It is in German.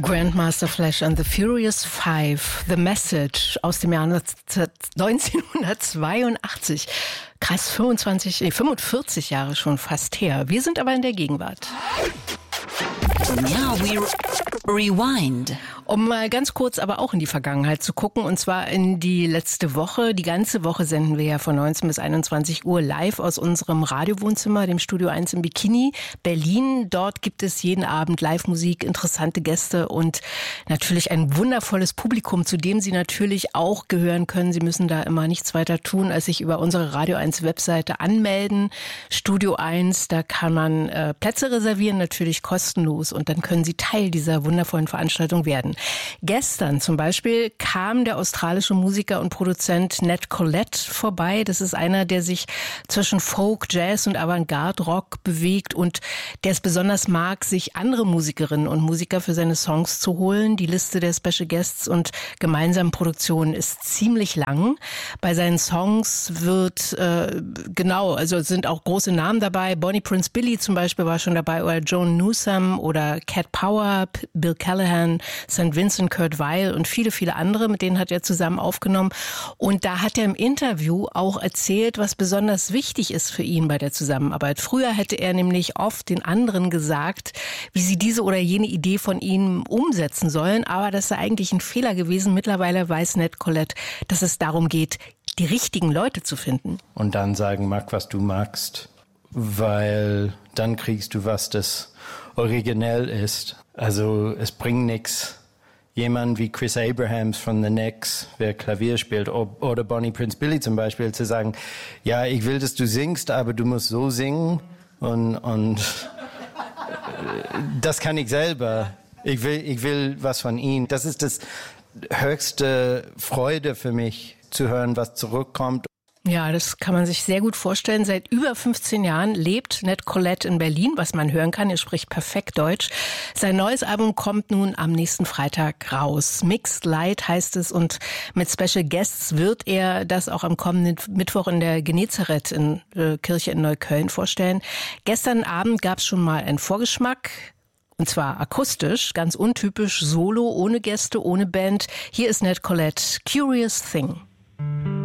Grandmaster Flash and the Furious Five, The Message aus dem Jahr 1982. Krass, 45 Jahre schon fast her. Wir sind aber in der Gegenwart. Ja, we rewind. Um mal ganz kurz aber auch in die Vergangenheit zu gucken, und zwar in die letzte Woche. Die ganze Woche senden wir ja von 19 bis 21 Uhr live aus unserem Radiowohnzimmer, dem Studio 1 im Bikini, Berlin. Dort gibt es jeden Abend Live-Musik, interessante Gäste und natürlich ein wundervolles Publikum, zu dem Sie natürlich auch gehören können. Sie müssen da immer nichts weiter tun, als sich über unsere Radio 1 Webseite anmelden. Studio 1, da kann man Plätze reservieren, natürlich kostenlos, und dann können Sie Teil dieser wundervollen Veranstaltung werden. Gestern zum Beispiel kam der australische Musiker und Produzent Ned Collette vorbei. Das ist einer, der sich zwischen Folk, Jazz und Avantgarde-Rock bewegt und der es besonders mag, sich andere Musikerinnen und Musiker für seine Songs zu holen. Die Liste der Special Guests und gemeinsamen Produktionen ist ziemlich lang. Bei seinen Songs wird sind auch große Namen dabei. Bonnie Prince Billy zum Beispiel war schon dabei, oder Joan Newsom oder Cat Power, Bill Callahan, St. Vincent, Kurt Weill und viele, viele andere, mit denen hat er zusammen aufgenommen. Und da hat er im Interview auch erzählt, was besonders wichtig ist für ihn bei der Zusammenarbeit. Früher hätte er nämlich oft den anderen gesagt, wie sie diese oder jene Idee von ihm umsetzen sollen, aber das sei eigentlich ein Fehler gewesen. Mittlerweile weiß Ned Collette, dass es darum geht, die richtigen Leute zu finden. Und dann sagen, mach, was du magst, weil dann kriegst du was, das originell ist. Also es bringt nichts, jemand wie Chris Abrahams von The Knicks, wer Klavier spielt, oder Bonnie Prince Billy zum Beispiel, zu sagen, ja, ich will, dass du singst, aber du musst so singen und das kann ich selber. Ich will was von ihm. Das ist das höchste Freude für mich, zu hören, was zurückkommt. Ja, das kann man sich sehr gut vorstellen. Seit über 15 Jahren lebt Ned Collette in Berlin, was man hören kann. Er spricht perfekt Deutsch. Sein neues Album kommt nun am nächsten Freitag raus. Mixed Light heißt es, und mit Special Guests wird er das auch am kommenden Mittwoch in der Genezareth Kirche in Neukölln vorstellen. Gestern Abend gab es schon mal einen Vorgeschmack. Und zwar akustisch, ganz untypisch, solo, ohne Gäste, ohne Band. Hier ist Ned Collette, Curious Thing.